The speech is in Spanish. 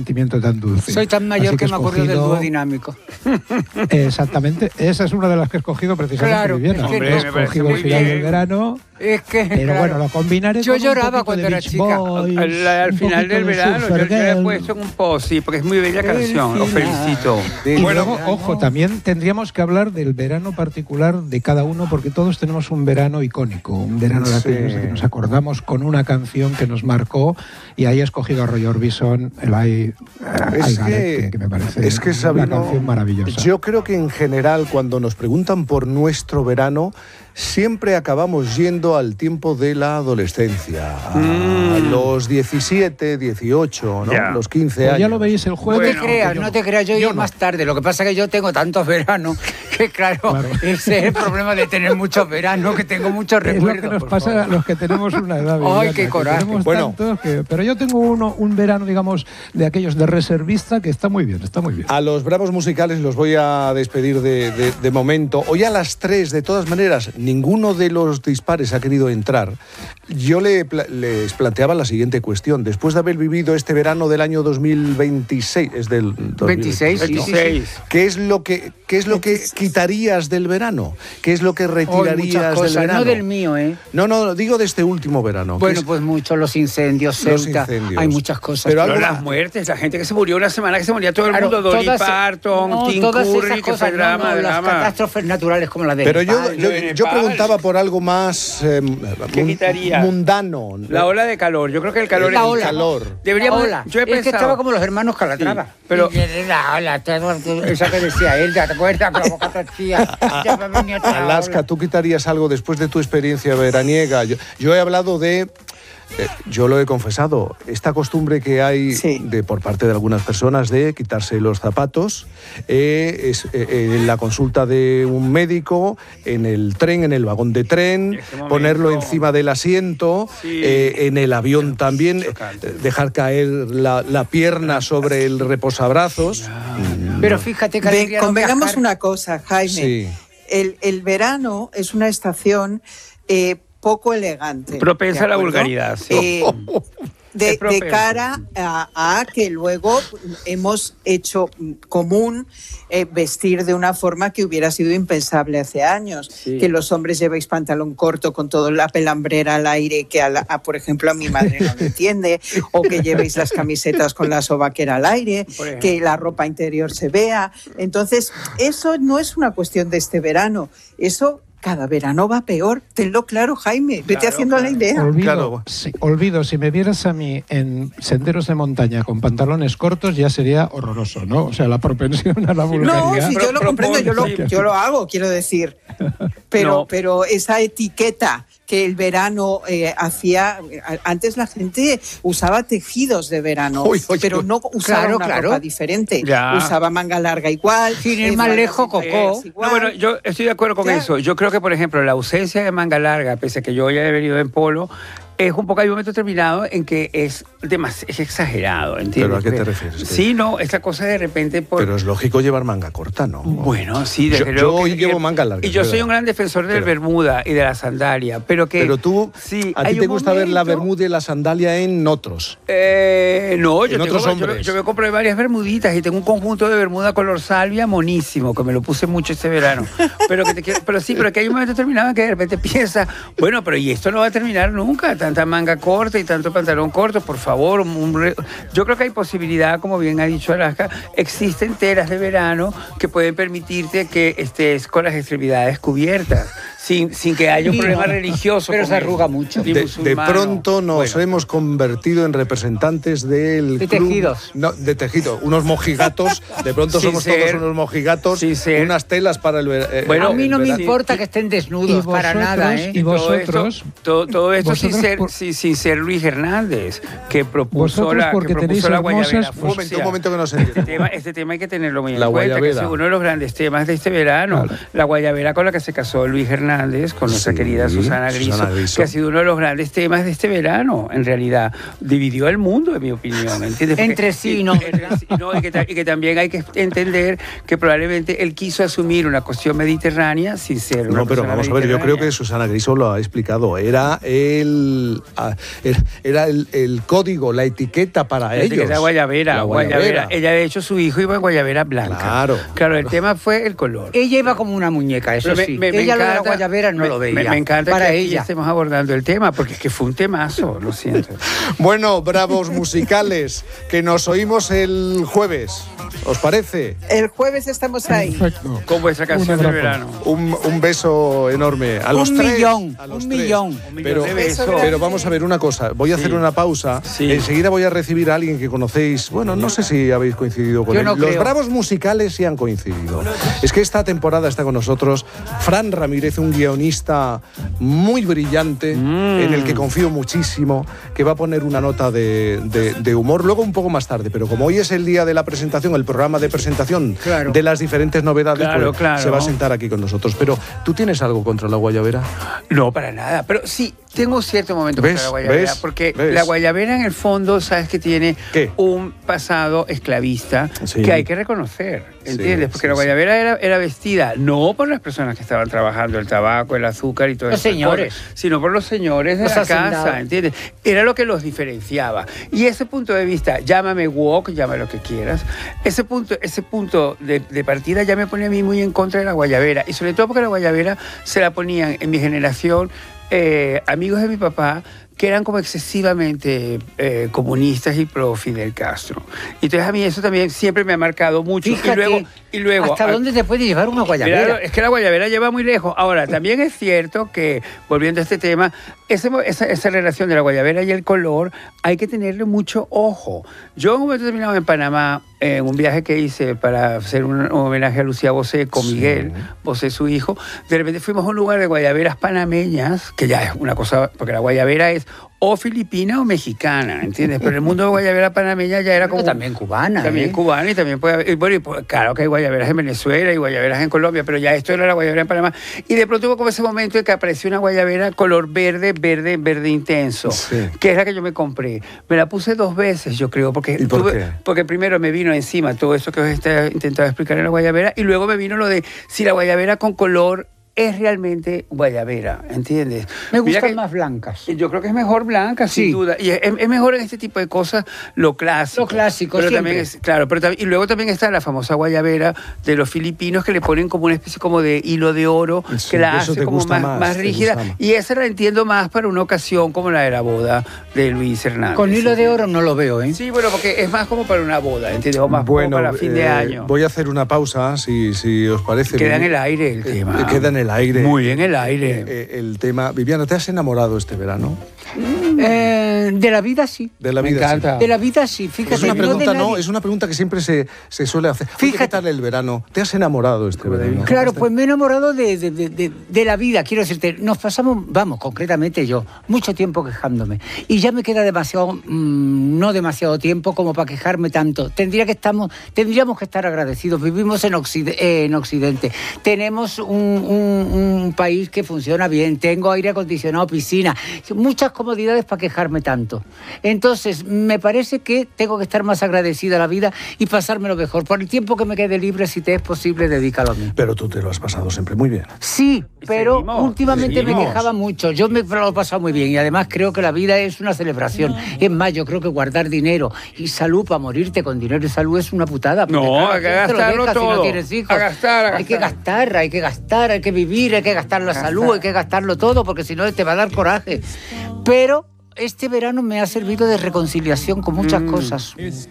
sentimiento tan dulce. Soy tan mayor que me acuerdo del dúo dinámico. Exactamente, esa es una de las que he escogido precisamente. Claro, Viviana. hombre, He escogido el final del verano. Es que, pero claro, bueno, lo combinaré yo con lloraba un cuando de era Beach chica. Boys, Al un final poquito del de verano, yo Surfer le he Girl. puesto en un post, sí, porque es muy bella canción, los felicito. Y luego, ojo, también tendríamos que hablar del verano particular de cada uno, porque todos tenemos un verano icónico, un verano de aquellos que nos acordamos con una canción que nos marcó, y ahí he escogido a Roy Orbison, el I Got It, que me parece una canción maravillosa. Yo creo que en general, cuando nos preguntan por nuestro verano, siempre acabamos yendo al tiempo de la adolescencia, a los 17, 18, ¿no? Los 15 años. Ya lo veis el jueves. No te creas, yo iba más tarde. Lo que pasa es que yo tengo tantos veranos que, claro, ese es el problema de tener muchos veranos, que tengo muchos recuerdos. Es lo que nos pasa a los que tenemos una edad. ¡Ay, qué coraje! Bueno, pero yo tengo un verano, digamos, de aquellos de reservista que está muy bien, está muy bien. A los bravos musicales los voy a despedir de momento. Hoy a las 3, de todas maneras, ninguno de los dispares ha querido entrar. Yo les planteaba la siguiente cuestión. Después de haber vivido este verano del año 2026, es del 26, sí. ¿Qué es lo que quitarías del verano? ¿Qué es lo que retirarías del verano? No del mío, ¿eh? No, digo de este último verano. Bueno, pues mucho, los incendios, Ceuta, hay muchas cosas. Pero las muertes, la gente que se murió una semana, que se moría todo el mundo, Dolly Parton, Tim Curry, que fue drama. Las catástrofes naturales como la de Pero yo preguntaba por algo más mundano. La ola de calor. Yo creo que el calor es el calor. Deberíamos. Yo he pensado, es que estaba como los hermanos Calatrava. Sí, pero la ola, esa que decía él, ¿te acuerdas? Con la boca torcida. Alaska, ¿tú quitarías algo después de tu experiencia veraniega? Yo he hablado de... yo lo he confesado, esta costumbre que hay por parte de algunas personas de quitarse los zapatos en la consulta de un médico, en el tren, en el vagón de tren, ponerlo encima del asiento, en el avión también, dejar caer la pierna sobre el reposabrazos. Pero fíjate que convengamos una cosa, Jaime. Sí. El verano es una estación poco elegante. Propensa a la vulgaridad. Sí. De cara a que luego hemos hecho común vestir de una forma que hubiera sido impensable hace años. Que los hombres llevéis pantalón corto con toda la pelambrera al aire, que por ejemplo a mi madre no lo entiende, o que llevéis las camisetas con la sobaquera al aire, que la ropa interior se vea. Entonces, eso no es una cuestión de este verano, eso... Cada verano va peor, tenlo claro, Jaime, vete haciendo la idea. Olvido, si me vieras a mí en senderos de montaña con pantalones cortos ya sería horroroso, ¿no? O sea, la propensión a la vulgaridad. No, si yo lo comprendo, yo lo hago, quiero decir. Pero esa etiqueta que el verano hacía... Antes la gente usaba tejidos de verano, pero no usaba una ropa diferente. Usaba manga larga igual. Sin ir más lejos, Cocó. No, bueno, yo estoy de acuerdo con eso. Yo creo que, por ejemplo, la ausencia de manga larga, pese a que yo ya he venido en polo, es un poco, hay un momento determinado en que es exagerado, ¿entiendes? ¿Pero a qué te refieres? Sí, no, esta cosa de repente... Pero es lógico llevar manga corta, ¿no? Bueno, sí, desde luego. Yo hoy llevo manga larga. Y yo soy un gran defensor del bermuda y de la sandalia, pero tú, a ti te gusta ver la bermuda y la sandalia en otros. No, yo me compré varias bermuditas y tengo un conjunto de bermuda color salvia monísimo, que me lo puse mucho este verano. Pero que hay un momento determinado en que de repente piensas, bueno, pero y esto no va a terminar nunca, tanta manga corta y tanto pantalón corto, por favor. Yo creo que hay posibilidad, como bien ha dicho Alaska, existen telas de verano que pueden permitirte que estés con las extremidades cubiertas. Sin que haya un problema religioso. Pero se arruga mucho. De pronto nos hemos convertido en representantes del de club. Tejidos. No, de tejido. Unos mojigatos. De pronto somos todos unos mojigatos. Unas telas para el bueno, a mí no me importa que estén desnudos para nada. Y vosotros. Todo esto sin ser Luis Hernández, que propuso la guayabera. Un momento que no se entiende. Este tema hay que tenerlo muy en cuenta, que es uno de los grandes temas de este verano. Claro. La guayabera con la que se casó Luis Hernández Hernández, con nuestra querida Susana Griso, que ha sido uno de los grandes temas de este verano, en realidad. Dividió el mundo, en mi opinión, ¿entiendes? Entre sí, ¿no? Y que también hay que entender que probablemente él quiso asumir una cuestión mediterránea sin ser una pero vamos a ver, yo creo que Susana Griso lo ha explicado. Era el código, la etiqueta para ellos. La guayabera. Ella, de hecho, su hijo iba en guayabera blanca. Claro, el tema fue el color. Ella iba como una muñeca, eso sí. Ella lo de la guayabera no lo veía. Me encanta para que ella estemos abordando el tema, porque es que fue un temazo, lo siento. Bueno, bravos musicales, que nos oímos el jueves. ¿Os parece? El jueves estamos ahí. Perfecto. Con vuestra canción de verano. Un beso enorme. A los tres. Un millón de besos. Pero vamos a ver una cosa. Voy a hacer una pausa. Sí. Enseguida voy a recibir a alguien que conocéis. Bueno, no sé si habéis coincidido con él. Los bravos musicales sí han coincidido. Es que esta temporada está con nosotros Fran Ramírez, un guionista muy brillante, en el que confío muchísimo, que va a poner una nota de humor luego un poco más tarde. Pero como hoy es el día de la presentación, el programa de presentación de las diferentes novedades, se va a sentar aquí con nosotros. Pero, ¿tú tienes algo contra la guayabera? No, para nada. Pero sí, tengo un cierto momento contra la guayabera. Porque la guayabera, en el fondo, sabes que tiene un pasado esclavista que hay que reconocer. ¿Entiendes? Porque la guayabera era vestida no por las personas que estaban trabajando el tabaco, el azúcar y todo eso. Los señores. Sino por los señores de la casa, ¿entiendes? Era lo que los diferenciaba. Y ese punto de vista, llámame woke, llámame lo que quieras, ese punto de partida ya me pone a mí muy en contra de la guayabera. Y sobre todo porque la guayabera se la ponían en mi generación amigos de mi papá que eran como excesivamente comunistas y pro Fidel Castro. Entonces a mí eso también siempre me ha marcado mucho. Fíjate, y luego ¿hasta dónde te puede llevar una guayabera? Claro, es que la guayabera lleva muy lejos. Ahora, también es cierto que, volviendo a este tema, esa relación de la guayabera y el color hay que tenerle mucho ojo. Yo en un momento determinado en Panamá, en un viaje que hice para hacer un homenaje a Lucía Bosé con Miguel Bosé, su hijo, de repente fuimos a un lugar de guayaberas panameñas, que ya es una cosa, porque la guayabera es o filipina o mexicana, ¿entiendes? Pero el mundo de guayabera panameña ya era como... También cubana. También cubana y también puede haber... Bueno, claro que hay guayaberas en Venezuela y guayaberas en Colombia, pero ya esto era la guayabera en Panamá. Y de pronto hubo como ese momento en que apareció una guayabera color verde intenso, que es la que yo me compré. Me la puse 2 veces, yo creo, porque... ¿Y por qué? Porque primero me vino encima todo eso que os he intentado explicar en la guayabera, y luego me vino lo de si la guayabera con color es realmente guayabera, ¿entiendes? Me gustan más blancas. Yo creo que es mejor blanca, sin duda. Y es mejor en este tipo de cosas lo clásico. Lo clásico, pero siempre. También claro, y luego también está la famosa guayabera de los filipinos, que le ponen como una especie como de hilo de oro, que la hace como más rígida. Y esa la entiendo más para una ocasión como la de la boda de Luis Hernández. Con hilo de oro no lo veo, ¿eh? Sí, bueno, porque es más como para una boda, ¿entiendes? O más como para fin de año. Voy a hacer una pausa, si os parece. Queda en el aire el tema. Queda en el aire. Muy en el aire. El tema. Viviana, ¿te has enamorado este verano? De la vida sí. De la vida, me encanta. sí. De la vida sí, fíjate. Es una pregunta, no, es una pregunta que siempre se suele hacer. Fíjate. ¿Qué tal el verano? ¿Te has enamorado este verano? Claro, pues me he enamorado de la vida, quiero decirte. Nos pasamos, concretamente yo, mucho tiempo quejándome. Y ya me queda no demasiado tiempo como para quejarme tanto. Tendríamos que estar agradecidos. Vivimos en Occidente. Tenemos un país que funciona bien. Tengo aire acondicionado, piscina, muchas comodidades para quejarme tanto. Entonces, me parece que tengo que estar más agradecida a la vida y pasármelo mejor. Por el tiempo que me quede libre, si te es posible, dedícalo a mí. Pero tú te lo has pasado siempre muy bien. Sí, pero últimamente me quejaba mucho. Yo me lo he pasado muy bien y además creo que la vida es una celebración. Es más, yo creo que guardar dinero y salud para morirte con dinero y salud es una putada. No, hay que gastarlo todo. Si no tienes hijos. A gastar. Hay que gastar, hay que vivir, hay que gastar la salud, hay que gastarlo todo, porque si no te va a dar coraje. Pero este verano me ha servido de reconciliación con muchas cosas.